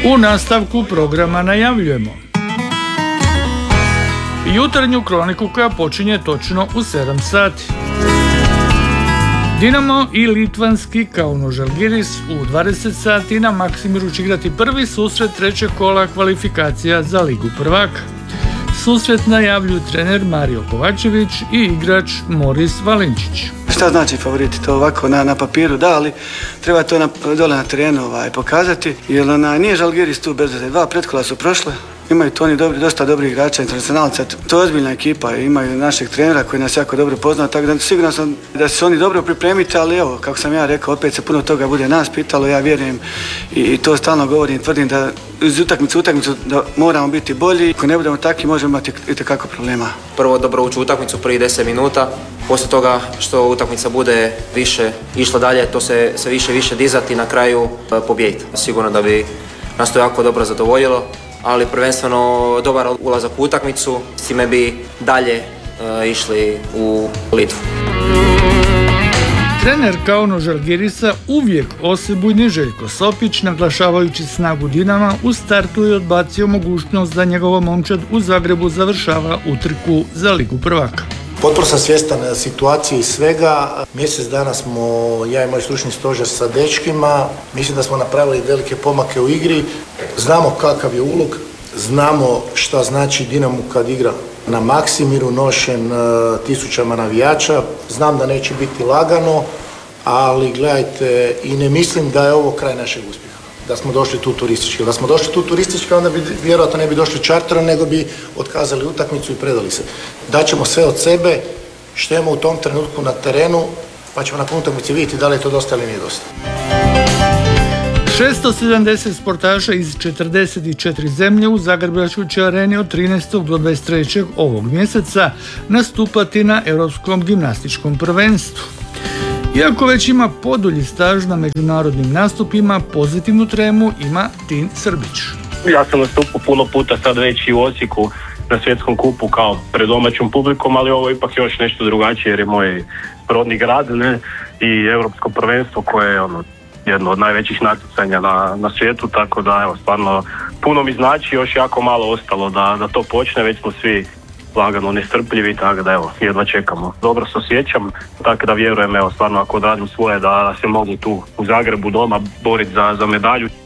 U nastavku programa najavljujemo jutarnju kroniku koja počinje točno u 7 sati. Dinamo i litvanski Kauno Žalgiris u 20 sati na Maksimiru će igrati prvi susret trećeg kola kvalifikacija za Ligu prvaka. Susret najavljuju trener Mario Kovačević i igrač Moris Valinčić. Šta znači favoriti? To ovako na papiru da, ali treba to dole na terenu pokazati, jer nije Žalgiris tu bez veze. 2 pretkola su prošle, imaju to oni dosta dobrih igrača, internacionalca, to je ozbiljna ekipa, imaju našeg trenera koji nas jako dobro poznao, tako da siguran sam da se oni dobro pripremiti, ali evo, kako sam ja rekao, opet se puno toga bude nas pitalo, ja vjerujem i to stalno govorim, tvrdim da iz utakmicu da moramo biti bolji, ako ne budemo takvi možemo imati itekako problema. Prvo dobro ući u utakmicu, prvih 10 minuta, poslije toga što utakmica bude više išla dalje, to se više i više dizati i na kraju pobijediti. Sigurno da bi nas to jako dobro zadovoljilo, ali prvenstveno dobar ulazak u utakmicu, s time bi dalje išli u Litvu. Trener Kauno Žalgirisa uvijek osebujni Željko Sopić, naglašavajući snagu Dinama, u startu je odbacio mogućnost da njegova momčad u Zagrebu završava utrku za Ligu prvaka. Potpuno sam svjestan situacije i svega. Mjesec dana smo, ja i moj stručni stožer sa dečkima, mislim da smo napravili velike pomake u igri. Znamo kakav je ulog, znamo šta znači Dinamo kad igra na Maksimiru, nošen tisućama navijača. Znam da neće biti lagano, ali gledajte, i ne mislim da je ovo kraj našeg uspjeha. Da smo došli tu turistički. Da smo došli tu turistički, onda bi vjerojatno ne bi došli čarterom, nego bi otkazali utakmicu i predali se. Daćemo sve od sebe, štemo u tom trenutku na terenu, pa ćemo nakon utakmice vidjeti da li je to dosta ili nije dosta. 670 sportaša iz 44 zemlje u Zagrebačkoj će areni od 13. do 23. ovog mjeseca nastupati na Europskom gimnastičkom prvenstvu. Iako već ima podulji staž na međunarodnim nastupima, pozitivnu tremu ima Tin Srbić. Ja sam nastupao puno puta sad već i u Osijeku na svjetskom kupu kao pred domaćom publikom, ali ovo je ipak još nešto drugačije jer je moj rodni grad, ne? I Europsko prvenstvo koje je jedno od najvećih natjecanja na svijetu, tako da evo, stvarno puno mi znači, još jako malo ostalo da to počne, već smo svi lagano nestrpljivi, tako da evo, jedva čekamo. Dobro se osjećam, tako da vjerujem, evo, stvarno ako odradim svoje da se mogu tu u Zagrebu doma boriti za medalju.